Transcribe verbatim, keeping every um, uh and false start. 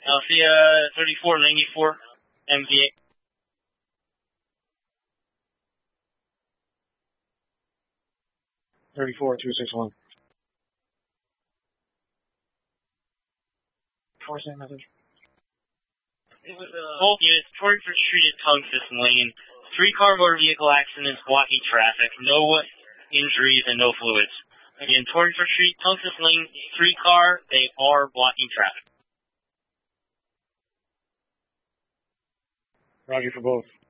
Althea thirty-four ninety-four, M V A. thirty-four two six one. Four same message. Both units, Torringford Street at Tungsten Lane. Three car motor vehicle accidents blocking traffic. No injuries and no fluids. Again, Torringford Street, Tungsten Lane, three car, they are blocking traffic. Roger for both.